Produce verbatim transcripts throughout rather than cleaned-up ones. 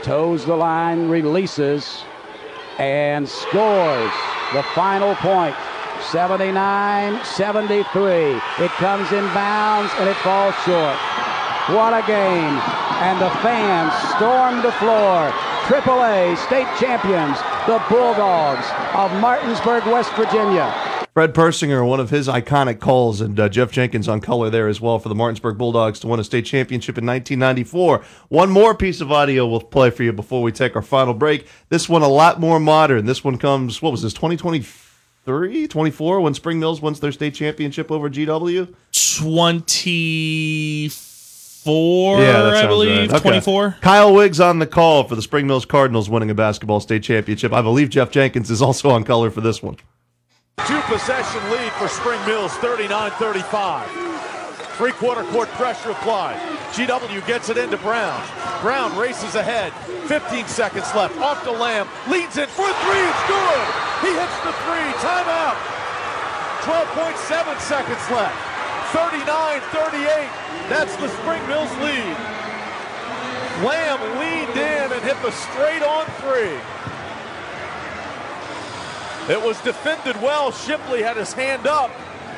Toes the line, releases, and scores the final point. seventy-nine seventy-three. It comes in bounds, and it falls short. What a game. And the fans storm the floor. triple A state champions, the Bulldogs of Martinsburg, West Virginia. Fred Persinger, one of his iconic calls, and uh, Jeff Jenkins on color there as well for the Martinsburg Bulldogs to win a state championship in nineteen ninety-four. One more piece of audio we'll play for you before we take our final break. This one a lot more modern. This one comes, what was this, twenty twenty-three, twenty-four, when Spring Mills wins their state championship over G W? twenty-four, yeah, that I believe. Right. Okay. twenty-four. Kyle Wiggs on the call for the Spring Mills Cardinals winning a basketball state championship. I believe Jeff Jenkins is also on color for this one. Two-possession lead for Spring Mills, thirty-nine thirty-five. Three-quarter court pressure applied. G W gets it into Brown. Brown races ahead. fifteen seconds left. Off to Lamb. Leads it for three. It's good. He hits the three. Timeout. twelve point seven seconds left. thirty-nine thirty-eight. That's the Spring Mills lead. Lamb leaned in and hit the straight-on three. It was defended well. Shipley had his hand up.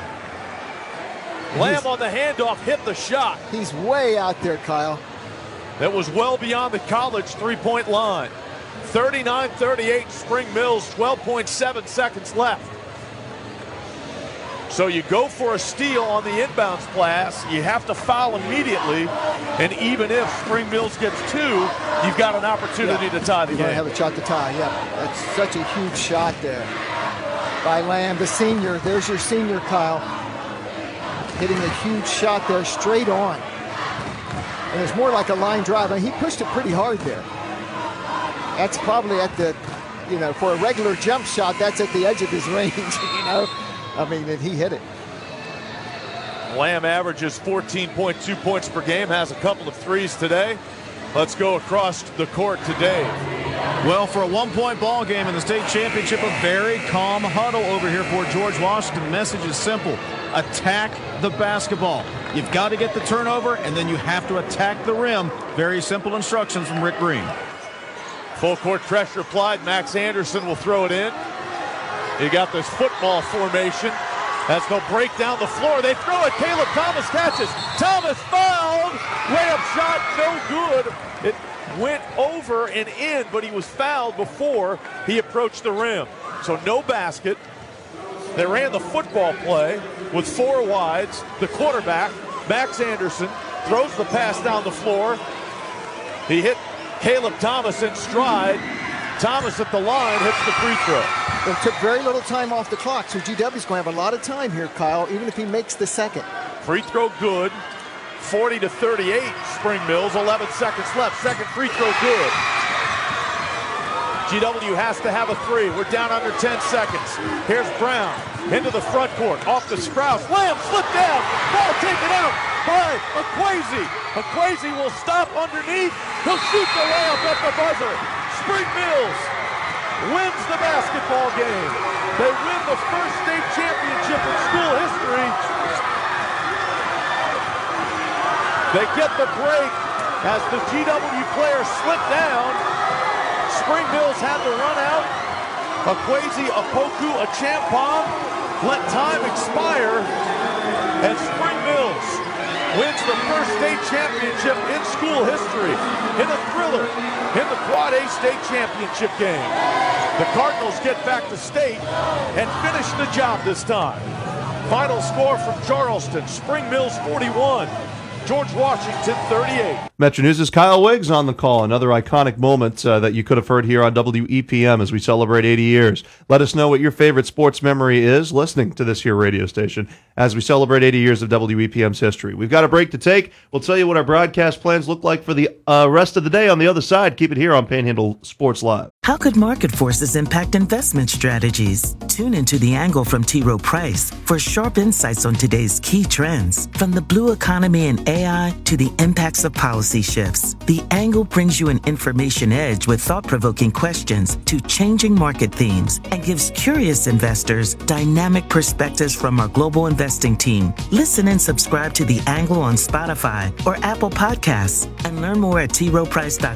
Lamb on the handoff hit the shot. He's way out there, Kyle. That was well beyond the college three-point line. thirty-nine thirty-eight Spring Mills, twelve point seven seconds left. So you go for a steal on the inbounds pass. You have to foul immediately. And even if Spring Mills gets two, you've got an opportunity yeah. to tie the You're game. You're going to have a shot to tie, yeah. That's such a huge shot there by Lamb, the senior. There's your senior, Kyle. Hitting a huge shot there straight on. And it's more like a line drive. I mean, he pushed it pretty hard there. That's probably at the, you know, for a regular jump shot, that's at the edge of his range, you know. I mean, and he hit it. Lamb averages fourteen point two points per game, has a couple of threes today. Let's go across the court to Dave. Well, for a one-point ball game in the state championship, a very calm huddle over here for George Washington. The message is simple. Attack the basketball. You've got to get the turnover, and then you have to attack the rim. Very simple instructions from Rick Green. Full court pressure applied. Max Anderson will throw it in. You got this football formation as they'll break down the floor. They throw it. Caleb Thomas catches. Thomas fouled. Layup shot, no good. It went over and in, but he was fouled before he approached the rim. So no basket. They ran the football play with four wides. The quarterback, Max Anderson, throws the pass down the floor. He hit Caleb Thomas in stride. Thomas at the line hits the free throw. It took very little time off the clock, so G W's going to have a lot of time here, Kyle, even if he makes the second. Free throw good. forty to thirty-eight, Spring Mills. eleven seconds left. Second free throw good. G W has to have a three. We're down under ten seconds. Here's Brown into the front court. Off to Strauss. Lamb slipped down. Ball taken out by Akwesi. Akwesi will stop underneath. He'll shoot the layup at the buzzer. Spring Mills wins the basketball game. They win the first state championship in school history. They get the break as the G W player slipped down. Spring Mills had to run out. Akwesi, Opoku, Achampong let time expire. And Spring Mills wins the first state championship in school history in a thriller in the Quad A state championship game. The Cardinals get back to state and finish the job this time. Final score from Charleston, Spring Mills forty-one, George Washington thirty-eight. Metro News' Kyle Wiggs on the call. Another iconic moment uh, that you could have heard here on W E P M as we celebrate eighty years. Let us know what your favorite sports memory is listening to this here radio station as we celebrate eighty years of W E P M's history. We've got a break to take. We'll tell you what our broadcast plans look like for the uh, rest of the day on the other side. Keep it here on Panhandle Sports Live. How could market forces impact investment strategies? Tune into The Angle from T. Rowe Price for sharp insights on today's key trends. From the blue economy and A I to the impacts of policy shifts, The Angle brings you an information edge with thought-provoking questions to changing market themes and gives curious investors dynamic perspectives from our global investing team. Listen and subscribe to The Angle on Spotify or Apple Podcasts and learn more at T Rowe Price dot com.